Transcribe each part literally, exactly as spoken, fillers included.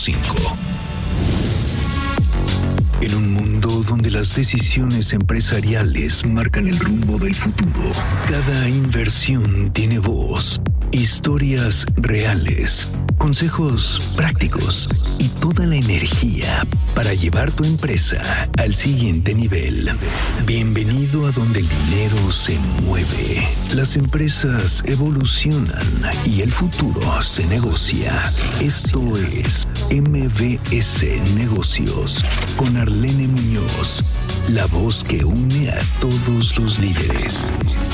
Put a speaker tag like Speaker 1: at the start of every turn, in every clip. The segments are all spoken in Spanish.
Speaker 1: cinco. En un mundo donde las decisiones empresariales marcan el rumbo del futuro, cada inversión tiene voz, historias reales, consejos prácticos y toda la energía para llevar tu empresa al siguiente nivel. Bienvenido a donde el dinero se mueve, las empresas evolucionan y el futuro se negocia. Esto es M B S Negocios con Arlene Muñoz, la voz que une a todos los líderes.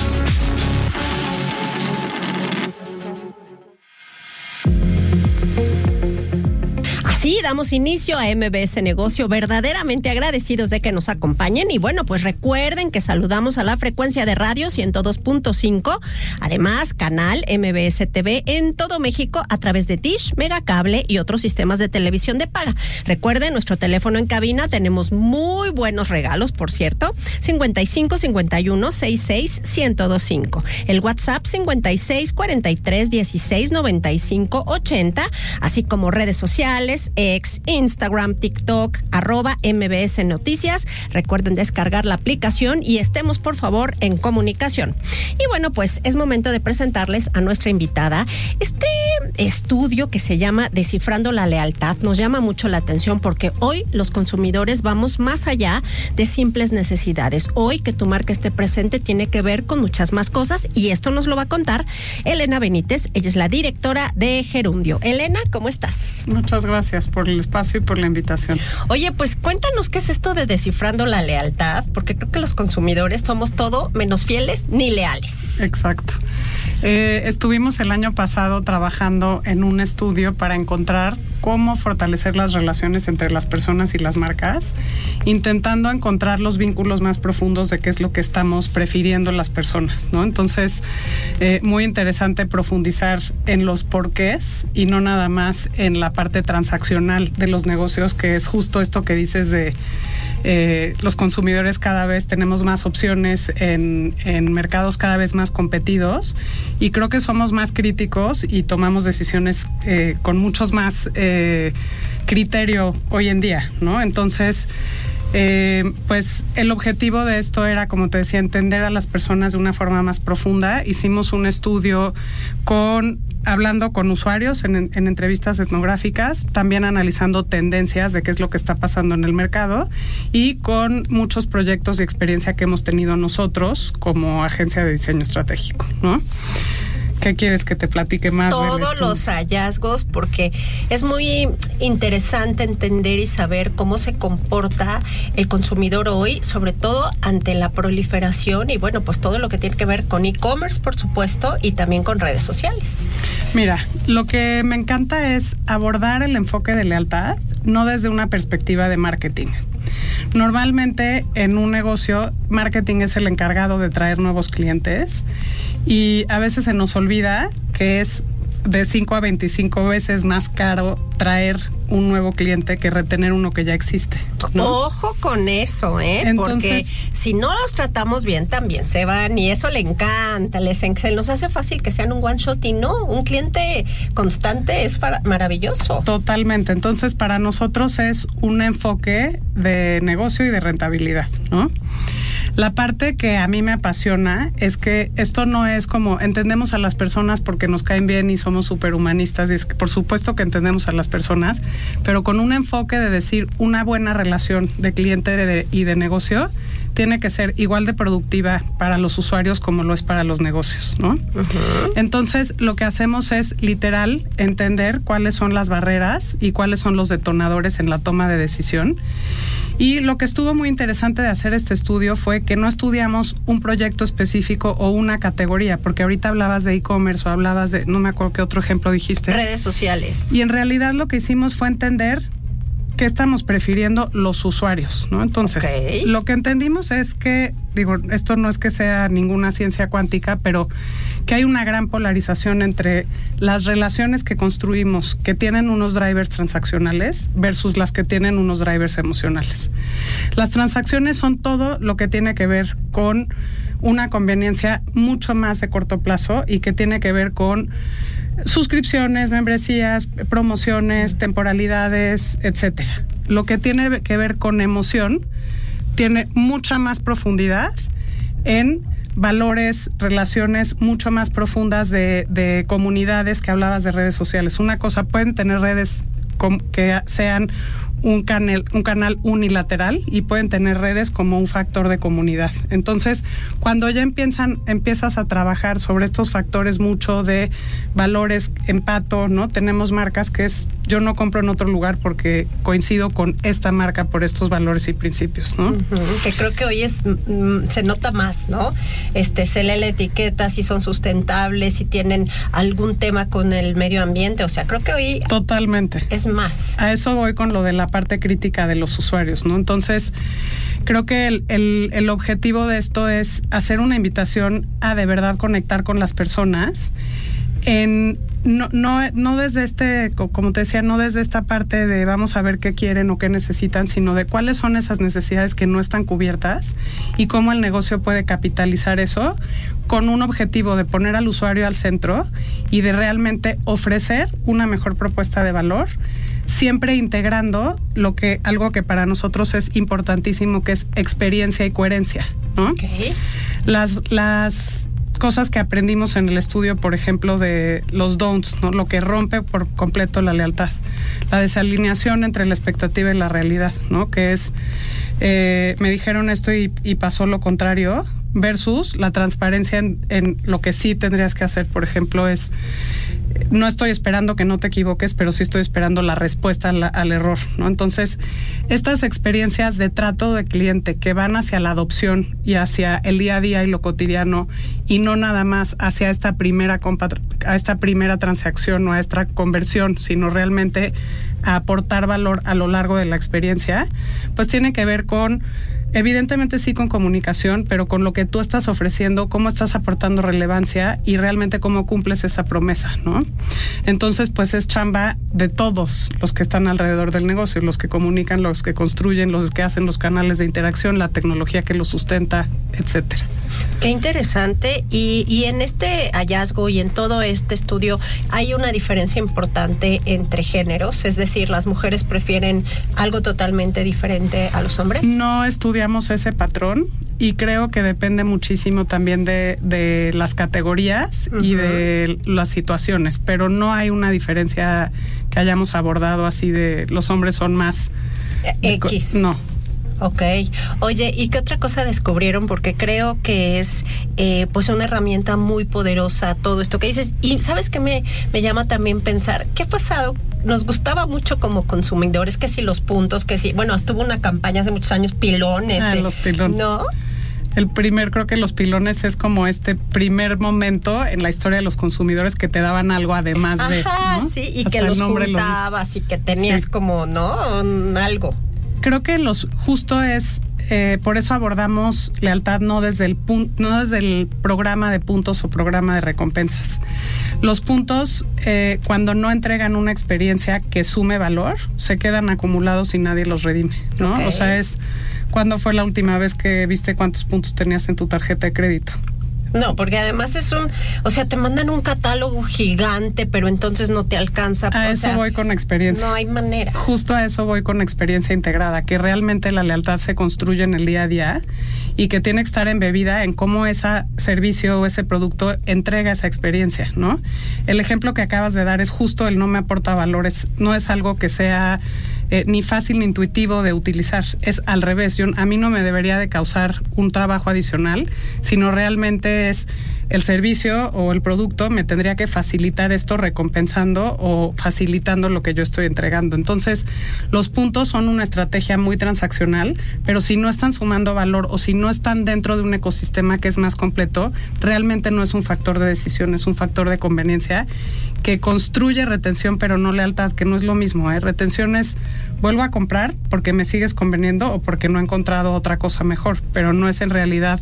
Speaker 2: Sí, damos inicio a M B S Negocio, verdaderamente agradecidos de que nos acompañen y bueno, pues recuerden que saludamos a la frecuencia de radio ciento dos punto cinco, además canal M B S T V en todo México a través de Dish, Megacable y otros sistemas de televisión de paga. Recuerden, nuestro teléfono en cabina, tenemos muy buenos regalos, por cierto, cincuenta y cinco cincuenta y uno sesenta y seis ciento veinticinco, el WhatsApp cincuenta y seis cuarenta y tres dieciséis noventa y cinco ochenta, así como redes sociales, X, Instagram, TikTok, arroba M B S Noticias. Recuerden descargar la aplicación y estemos por favor en comunicación. Y bueno, pues es momento de presentarles a nuestra invitada. Este estudio que se llama Descifrando la Lealtad nos llama mucho la atención porque hoy los consumidores vamos más allá de simples necesidades. Hoy que tu marca esté presente tiene que ver con muchas más cosas y esto nos lo va a contar Elena Benítez. Ella es la directora de Gerundio. Elena, ¿cómo estás?
Speaker 3: Muchas gracias por el espacio y por la invitación.
Speaker 2: Oye, pues cuéntanos qué es esto de Descifrando la Lealtad, porque creo que los consumidores somos todo menos fieles ni leales.
Speaker 3: Exacto. Eh, estuvimos el año pasado trabajando en un estudio para encontrar cómo fortalecer las relaciones entre las personas y las marcas, intentando encontrar los vínculos más profundos de qué es lo que estamos prefiriendo las personas, ¿no? Entonces, eh, muy interesante profundizar en los porqués y no nada más en la parte transaccional de los negocios, que es justo esto que dices de eh, los consumidores cada vez tenemos más opciones en, en mercados cada vez más competidos y creo que somos más críticos y tomamos decisiones eh, con muchos más eh, criterio hoy en día, ¿no? Entonces, Eh, pues el objetivo de esto era, como te decía, entender a las personas de una forma más profunda. Hicimos un estudio con hablando con usuarios en, en entrevistas etnográficas, también analizando tendencias de qué es lo que está pasando en el mercado y con muchos proyectos de experiencia que hemos tenido nosotros como agencia de diseño estratégico, ¿no? ¿Qué quieres que te platique más?
Speaker 2: Todos los hallazgos, porque es muy interesante entender y saber cómo se comporta el consumidor hoy, sobre todo ante la proliferación y bueno, pues todo lo que tiene que ver con e-commerce, por supuesto, y también con redes sociales.
Speaker 3: Mira, lo que me encanta es abordar el enfoque de lealtad, no desde una perspectiva de marketing. Normalmente en un negocio, marketing es el encargado de traer nuevos clientes y a veces se nos olvida que es de cinco a veinticinco veces más caro traer un nuevo cliente que retener uno que ya existe, ¿no?
Speaker 2: Ojo con eso, ¿eh?
Speaker 3: Entonces,
Speaker 2: porque si no los tratamos bien, también se van y eso le encanta, les se nos hace fácil que sean un one shot y no, un cliente constante es para, maravilloso.
Speaker 3: Totalmente, entonces para nosotros es un enfoque de negocio y de rentabilidad, ¿no? La parte que a mí me apasiona es que esto no es como entendemos a las personas porque nos caen bien y somos superhumanistas, y es que por supuesto que entendemos a las personas, pero con un enfoque de decir una buena relación de cliente de, y de negocio tiene que ser igual de productiva para los usuarios como lo es para los negocios, ¿no? Uh-huh. Entonces, lo que hacemos es literal entender cuáles son las barreras y cuáles son los detonadores en la toma de decisión. Y lo que estuvo muy interesante de hacer este estudio fue que no estudiamos un proyecto específico o una categoría, porque ahorita hablabas de e-commerce o hablabas de, no me acuerdo qué otro ejemplo dijiste.
Speaker 2: Redes sociales.
Speaker 3: Y en realidad lo que hicimos fue entender qué estamos prefiriendo los usuarios, ¿no? Entonces, okay. Lo que entendimos es que, digo, esto no es que sea ninguna ciencia cuántica, pero que hay una gran polarización entre las relaciones que construimos que tienen unos drivers transaccionales versus las que tienen unos drivers emocionales. Las transacciones son todo lo que tiene que ver con una conveniencia mucho más de corto plazo y que tiene que ver con suscripciones, membresías, promociones, temporalidades, etcétera. Lo que tiene que ver con emoción tiene mucha más profundidad en valores, relaciones mucho más profundas de, de comunidades que hablabas de redes sociales. Una cosa, pueden tener redes que sean un canal, un canal unilateral y pueden tener redes como un factor de comunidad. Entonces, cuando ya empiezan, empiezas a trabajar sobre estos factores mucho de valores, empato, ¿no? Tenemos marcas que es, yo no compro en otro lugar porque coincido con esta marca por estos valores y principios, ¿no?
Speaker 2: Uh-huh, que creo que hoy es, mm, se nota más, ¿no? Este, se lee la etiqueta, si son sustentables, si tienen algún tema con el medio ambiente, o sea, creo que hoy...
Speaker 3: Totalmente.
Speaker 2: Es más.
Speaker 3: A eso voy con lo de la parte crítica de los usuarios, ¿no? Entonces, creo que el, el, el objetivo de esto es hacer una invitación a de verdad conectar con las personas en no, no, no desde este, como te decía, no desde esta parte de vamos a ver qué quieren o qué necesitan, sino de cuáles son esas necesidades que no están cubiertas y cómo el negocio puede capitalizar eso con un objetivo de poner al usuario al centro y de realmente ofrecer una mejor propuesta de valor, siempre integrando lo que, algo que para nosotros es importantísimo, que es experiencia y coherencia, ¿no?
Speaker 2: Okay.
Speaker 3: Las, las cosas que aprendimos en el estudio, por ejemplo, de los don'ts, ¿no? Lo que rompe por completo la lealtad, la desalineación entre la expectativa y la realidad, ¿no? Que es, eh, me dijeron esto y, y pasó lo contrario, versus la transparencia en, en lo que sí tendrías que hacer, por ejemplo, es no estoy esperando que no te equivoques, pero sí estoy esperando la respuesta al, al error, ¿no? Entonces, estas experiencias de trato de cliente que van hacia la adopción y hacia el día a día y lo cotidiano, y no nada más hacia esta primera compa- a esta primera transacción o a esta conversión, sino realmente a aportar valor a lo largo de la experiencia, pues tiene que ver con, evidentemente sí con comunicación, pero con lo que tú estás ofreciendo, cómo estás aportando relevancia y realmente cómo cumples esa promesa, ¿no? Entonces, pues es chamba de todos los que están alrededor del negocio, los que comunican, los que construyen, los que hacen los canales de interacción, la tecnología que los sustenta, etcétera.
Speaker 2: Qué interesante. Y, y en este hallazgo y en todo este estudio hay una diferencia importante entre géneros, es decir, las mujeres prefieren algo totalmente diferente a los hombres.
Speaker 3: No estudiamos ese patrón y creo que depende muchísimo también de, de las categorías uh-huh. y de las situaciones, pero no hay una diferencia que hayamos abordado así de los hombres son más...
Speaker 2: X.
Speaker 3: No.
Speaker 2: Ok. Oye, ¿y qué otra cosa descubrieron? Porque creo que es eh, pues una herramienta muy poderosa todo esto que dices. Y ¿sabes qué me, me llama también pensar? ¿Qué ha pasado? Nos gustaba mucho como consumidores, que si los puntos, que si... Bueno, estuvo una campaña hace muchos años, pilones.
Speaker 3: Ah,
Speaker 2: eh,
Speaker 3: los pilones.
Speaker 2: ¿No?
Speaker 3: El primer, creo que los pilones es como este primer momento en la historia de los consumidores que te daban algo además
Speaker 2: Ajá,
Speaker 3: de...
Speaker 2: Ajá,
Speaker 3: ¿no?
Speaker 2: sí, y
Speaker 3: Hasta
Speaker 2: que los juntabas y que tenías sí. como, ¿no? Un, algo.
Speaker 3: Creo que los justo es, eh, por eso abordamos lealtad no desde el pun- no desde el programa de puntos o programa de recompensas. Los puntos, eh, cuando no entregan una experiencia que sume valor, se quedan acumulados y nadie los redime, ¿no? Okay. O sea, es, ¿cuándo fue la última vez que viste cuántos puntos tenías en tu tarjeta de crédito?
Speaker 2: No, porque además es un, o sea, te mandan un catálogo gigante, pero entonces no te alcanza.
Speaker 3: A
Speaker 2: o
Speaker 3: eso
Speaker 2: sea,
Speaker 3: voy con experiencia.
Speaker 2: No hay manera.
Speaker 3: Justo a eso voy con experiencia integrada, que realmente la lealtad se construye en el día a día y que tiene que estar embebida en cómo ese servicio o ese producto entrega esa experiencia, ¿no? El ejemplo que acabas de dar es justo el no me aporta valores, no es algo que sea eh, ni fácil ni intuitivo de utilizar, es al revés. Yo, a mí no me debería de causar un trabajo adicional, sino realmente es el servicio o el producto me tendría que facilitar esto recompensando o facilitando lo que yo estoy entregando. Entonces, los puntos son una estrategia muy transaccional, pero si no están sumando valor o si no están dentro de un ecosistema que es más completo, realmente no es un factor de decisión, es un factor de conveniencia que construye retención, pero no lealtad, que no es lo mismo, ¿eh? Retención es, vuelvo a comprar porque me sigues conveniendo o porque no he encontrado otra cosa mejor, pero no es en realidad...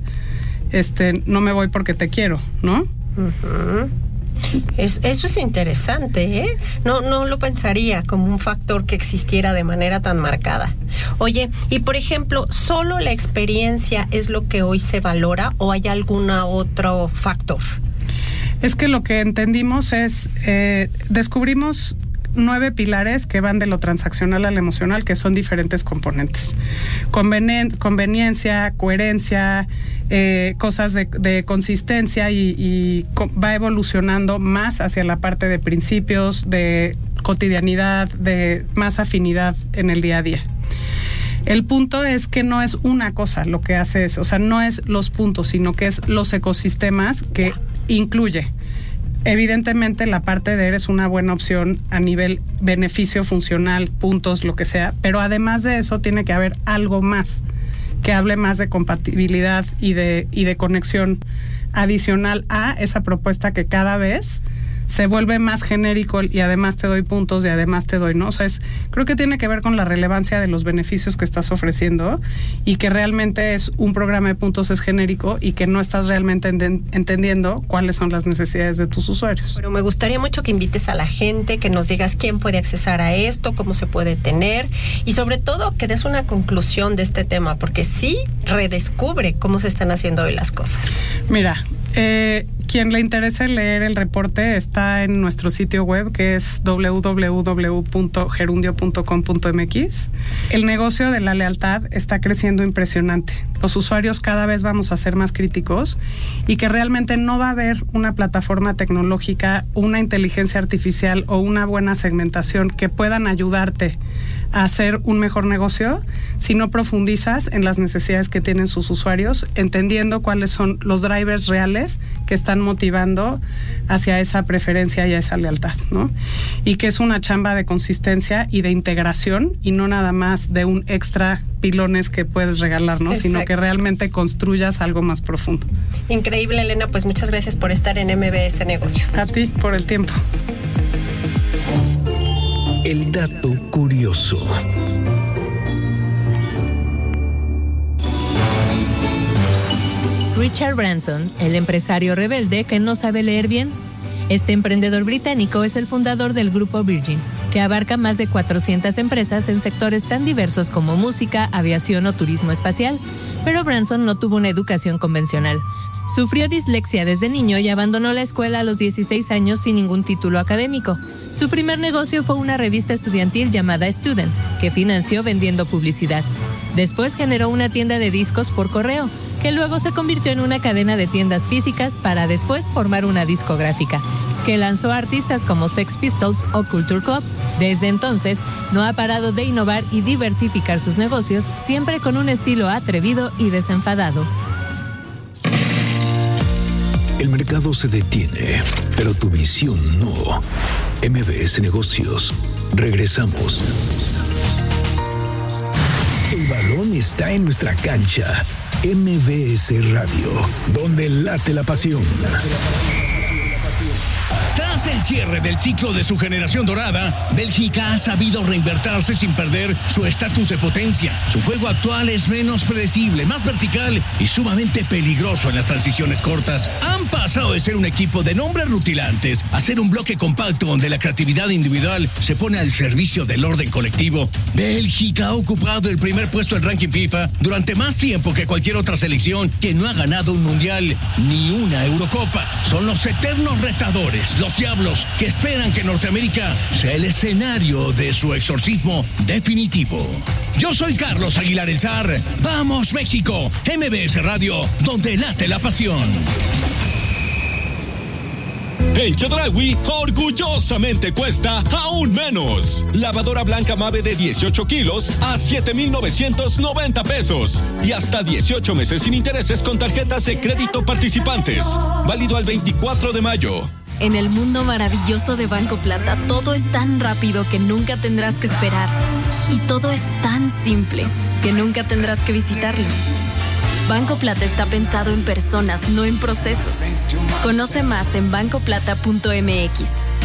Speaker 3: Este, no me voy porque te quiero, ¿no?
Speaker 2: Uh-huh. Es, eso es interesante, ¿eh? No, no lo pensaría como un factor que existiera de manera tan marcada. Oye, y por ejemplo, ¿solo la experiencia es lo que hoy se valora o hay algún otro factor?
Speaker 3: Es que lo que entendimos es, eh, descubrimos nueve pilares que van de lo transaccional al emocional, que son diferentes componentes. Convenien- conveniencia, coherencia, eh, cosas de, de consistencia y, y co- va evolucionando más hacia la parte de principios, de cotidianidad, de más afinidad en el día a día. El punto es que no es una cosa lo que hace eso, o sea, no es los puntos, sino que es los ecosistemas que incluye. Evidentemente la parte de eres una buena opción a nivel beneficio funcional, puntos, lo que sea, pero además de eso tiene que haber algo más que hable más de compatibilidad y de, y de conexión adicional a esa propuesta que cada vez se vuelve más genérico y además te doy puntos y además te doy, ¿no? O sea, es, creo que tiene que ver con la relevancia de los beneficios que estás ofreciendo y que realmente es un programa de puntos es genérico y que no estás realmente enten- entendiendo cuáles son las necesidades de tus usuarios.
Speaker 2: Pero me gustaría mucho que invites a la gente, que nos digas quién puede accesar a esto, cómo se puede tener y sobre todo que des una conclusión de este tema, porque sí redescubre cómo se están haciendo hoy las cosas.
Speaker 3: Mira, eh, quien le interese leer el reporte está en nuestro sitio web, que es doble u doble u doble u punto gerundio punto com punto m x. El negocio de la lealtad está creciendo impresionante. Los usuarios cada vez vamos a ser más críticos y que realmente no va a haber una plataforma tecnológica, una inteligencia artificial o una buena segmentación que puedan ayudarte a hacer un mejor negocio si no profundizas en las necesidades que tienen sus usuarios, entendiendo cuáles son los drivers reales que están motivando hacia esa preferencia y a esa lealtad, ¿no? Y que es una chamba de consistencia y de integración y no nada más de un extra pilones que puedes regalar, ¿no? Sino que realmente construyas algo más profundo.
Speaker 2: Increíble, Elena, pues muchas gracias por estar en M B S Negocios.
Speaker 3: A ti por el tiempo.
Speaker 1: El dato curioso.
Speaker 4: Richard Branson, el empresario rebelde que no sabe leer bien. Este emprendedor británico es el fundador del grupo Virgin, que abarca más de cuatrocientas empresas en sectores tan diversos como música, aviación o turismo espacial. Pero Branson no tuvo una educación convencional. Sufrió dislexia desde niño y abandonó la escuela a los dieciséis años sin ningún título académico. Su primer negocio fue una revista estudiantil llamada Student, que financió vendiendo publicidad. Después generó una tienda de discos por correo, que luego se convirtió en una cadena de tiendas físicas para después formar una discográfica, que lanzó a artistas como Sex Pistols o Culture Club. Desde entonces, no ha parado de innovar y diversificar sus negocios, siempre con un estilo atrevido y desenfadado.
Speaker 1: El mercado se detiene, pero tu visión no. M B S Negocios. Regresamos. El balón está en nuestra cancha. M B S Radio, donde late la pasión.
Speaker 5: Tras el cierre del ciclo de su generación dorada, Bélgica ha sabido reinvertirse sin perder su estatus de potencia. Su juego actual es menos predecible, más vertical y sumamente peligroso en las transiciones cortas. Han pasado de ser un equipo de nombres rutilantes a ser un bloque compacto donde la creatividad individual se pone al servicio del orden colectivo. Bélgica ha ocupado el primer puesto del ranking FIFA durante más tiempo que cualquier otra selección que no ha ganado un mundial ni una Eurocopa. Son los eternos retadores, los diablos que esperan que Norteamérica sea el escenario de su exorcismo definitivo. Yo soy Carlos Aguilar el Zar. ¡Vamos, México! M B S Radio, donde late la pasión.
Speaker 6: En Chedraui, orgullosamente cuesta aún menos. Lavadora blanca Mave de dieciocho kilos a siete mil novecientos noventa pesos. Y hasta dieciocho meses sin intereses con tarjetas de crédito participantes. Válido al veinticuatro de mayo.
Speaker 7: En el mundo maravilloso de Banco Plata, todo es tan rápido que nunca tendrás que esperar. Y todo es tan simple que nunca tendrás que visitarlo. Banco Plata está pensado en personas, no en procesos. Conoce más en banco plata punto m x.